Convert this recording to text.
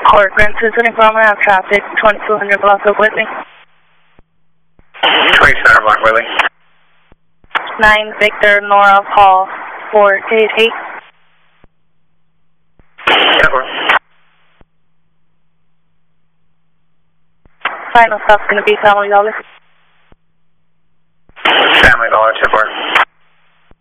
Court Grand Center from traffic 2200 block of Whitney. 27 block Whitney. 9 Victor Nora Paul 488. Final stop's going to be Family Dollar.